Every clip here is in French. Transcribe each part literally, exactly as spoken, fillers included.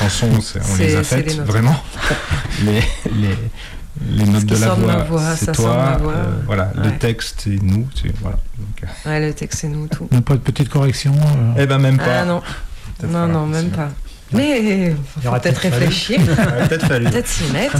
chansons, c'est, on C'est- les a c'est faites, les nôtres. vraiment. les, les, les notes Ce qui de la sort de voix, ma voix, c'est ça sort de ma toi. voix. euh, voilà, Ouais. le texte, c'est nous. C'est, voilà. Donc, euh, Ouais, le texte, c'est nous, tout. Même pas de petite correction. euh. eh ben, même pas. Ah non, Peut-être non, pas, non, même c'est- pas. Mais il faut aurait peut-être peut-être fallu. réfléchir, Il aurait peut-être fallu. peut-être s'y mettre.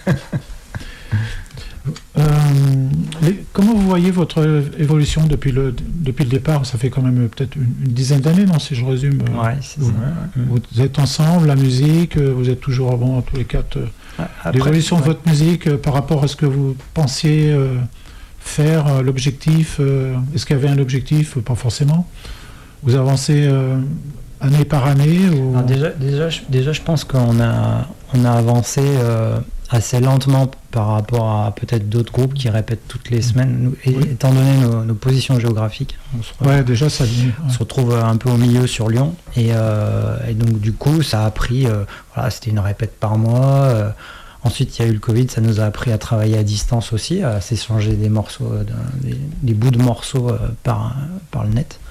Euh, les- comment vous voyez votre évolution depuis le, depuis le départ? Ça fait quand même euh, peut-être une, une dizaine d'années, non, si je résume. euh, Ouais, c'est vous, ça. vous êtes ensemble, la musique, euh, vous êtes toujours bon, tous les quatre. euh, Après, L'évolution de ouais. votre musique euh, par rapport à ce que vous pensiez euh, faire, euh, l'objectif, euh, est-ce qu'il y avait un objectif? Pas forcément. Vous avancez euh, année par année ou... Alors déjà, déjà, je, déjà, je pense qu'on a, on a avancé euh, assez lentement par rapport à peut-être d'autres groupes qui répètent toutes les semaines. Nous, et- Oui. Étant donné nos, nos positions géographiques, on se, re- Ouais, déjà ça... on se retrouve un peu au milieu sur Lyon. Et, euh, et donc du coup, ça a pris, euh, voilà, c'était une répète par mois. euh, Ensuite, il y a eu le Covid, ça nous a appris à travailler à distance aussi, à s'échanger des morceaux, euh, de- des, des bouts de morceaux euh, par, par le net.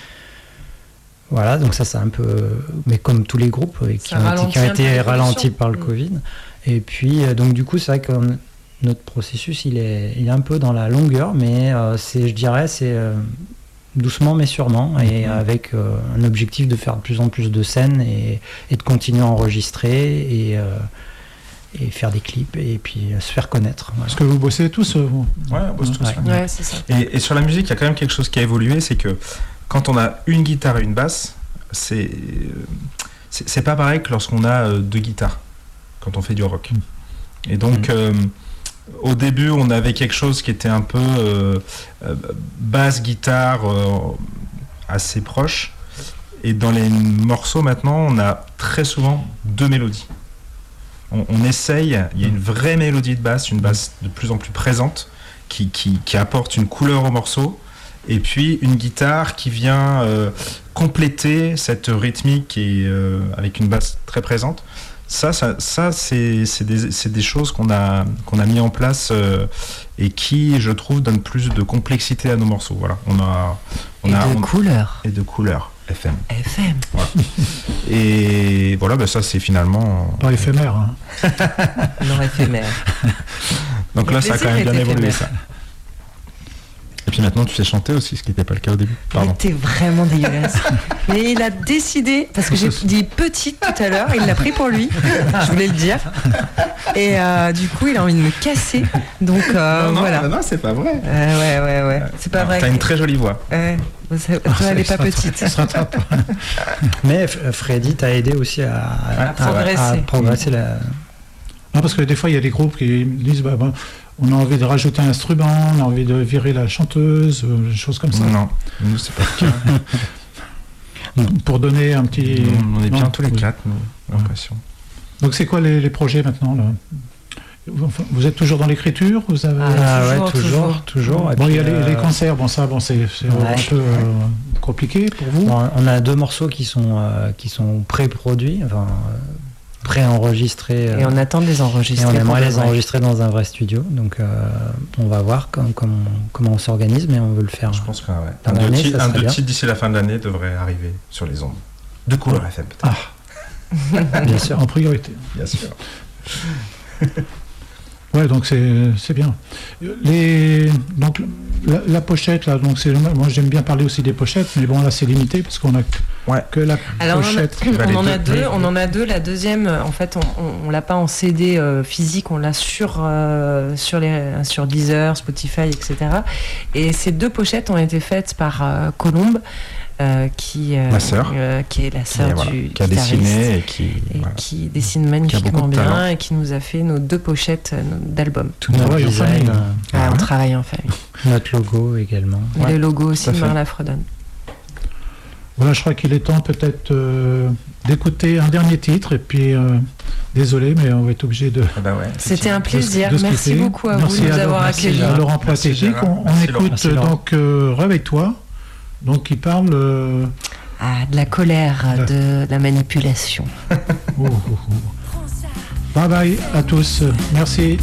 Voilà, donc ça c'est un peu, mais comme tous les groupes euh, qui Ça ont été, ralentit qui ont un peu été l'évolution. ralentis par le Mm. Covid. Et puis, euh, donc du coup, c'est vrai que euh, notre processus, il est, il est un peu dans la longueur, mais euh, c'est, je dirais, c'est euh, doucement mais sûrement, et Mhm. avec euh, un objectif de faire de plus en plus de scènes et, et de continuer à enregistrer et, euh, et faire des clips et puis euh, se faire connaître. Voilà. Est-ce que vous bossez tous euh, vous Ouais, on bosse tous. Ouais. ouais. Ouais, c'est ça. Et, et sur la musique, il y a quand même quelque chose qui a évolué, c'est que quand on a une guitare et une basse, c'est c'est, c'est pas pareil que lorsqu'on a euh, deux guitares, quand on fait du rock. Et donc, Mm. euh, au début, on avait quelque chose qui était un peu euh, euh, basse, guitare, euh, assez proche. Et dans les morceaux, maintenant, on a très souvent deux mélodies. On, on essaye, il y a une vraie mélodie de basse, une basse de plus en plus présente, qui, qui, qui apporte une couleur au morceau, et puis une guitare qui vient euh, compléter cette rythmique et, euh, avec une basse très présente. Ça, ça, ça c'est, c'est, des, c'est des choses qu'on a, qu'on a mis en place euh, et qui, je trouve, donnent plus de complexité à nos morceaux. Voilà. On a, on Et a, de on- couleurs. et de couleurs F M. F M. Voilà. Et voilà, ben ça c'est finalement. Pas éphémère. Hein. Non, éphémère. Donc Le là, ça a quand plaisir même bien est évolué éphémère. ça. Et puis maintenant, tu fais chanter aussi, ce qui n'était pas le cas au début. Pardon. T'es vraiment dégueulasse. Mais il a décidé, parce que j'ai dit petite tout à l'heure, il l'a pris pour lui, je voulais le dire. Et euh, du coup, il a envie de me casser. Donc euh, non, non, voilà. non, non, c'est pas vrai. Euh, ouais, ouais, ouais. C'est pas Alors, vrai. T'as que- une très jolie voix. Ouais. Bon, ça- toi, elle est pas petite. Ça se rattrape. Mais F- Freddy t'a aidé aussi à, à- À progresser. à progresser la, Non, parce que des fois, il y a des groupes qui me disent bah, bah, on a envie de rajouter un instrument, on a envie de virer la chanteuse, euh, des choses comme ça. Non, nous c'est pas le cas. Pour donner un petit. on est bien Non, tous les vous- quatre, nous, j'ai l'impression. Donc, c'est quoi les, les projets maintenant là vous, enfin, vous êtes toujours dans l'écriture vous avez... Ah, Ah ouais, toujours, toujours, toujours. Et Bon, il y a puis, les, euh, les concerts, bon, ça, bon, c'est, c'est Ouais. un peu euh, compliqué pour vous. bon, on a deux morceaux qui sont, euh, qui sont pré-produits, enfin, euh, pré-enregistrés. euh, Et on attend de les et enregistrer. on pour aimerait de les vrai. enregistrer dans un vrai studio. Donc, euh, on va voir com- com- comment on s'organise, mais on veut le faire. Je pense qu'un ouais. Dans un, deux l'année, titres, ça un serait deux bien. titres d'ici la fin de l'année devrait arriver sur les ondes. De couleur F M peut-être. Ah, Bien sûr. en priorité. Bien sûr. Ouais, donc c'est, c'est bien. Les, donc, la, la pochette, là, donc c'est, moi j'aime bien parler aussi des pochettes, mais bon, là c'est limité parce qu'on a que, Ouais. que la Alors on en, a, pochette. Bah, on les en a deux. deux, on en a deux. La deuxième, euh, en fait, on, on, on l'a pas en C D euh, physique, on l'a sur euh, sur les sur Deezer, Spotify, et cetera. Et ces deux pochettes ont été faites par euh, Colombe, euh, qui euh, Ma sœur. euh, qui est la sœur Et voilà, du qui a guitariste. dessiné et qui. Et voilà. qui dessine magnifiquement beaucoup de bien talent. et qui nous a fait nos deux pochettes euh, d'albums. Tout On notre travaille en design, famille, euh, Ah, Ah on ouais. travaille en famille. notre logo également. Et Ouais, le logo aussi tout à de fait. Marla Fredon. Voilà, je crois qu'il est temps peut-être euh, d'écouter un dernier titre, et puis, euh, désolé, mais on va être obligé de... Ah bah ouais, C'était un plaisir. de se Merci quitter. beaucoup à Merci vous de nous à avoir Laurent- accueillis. à Laurent Merci, Poitégique. Gérard. On, on Merci, écoute Laurent. Merci, Laurent. donc euh, Réveille-toi, donc qui parle... euh, Ah, de la colère, de la manipulation. oh, oh, oh. Bye bye à tous, merci.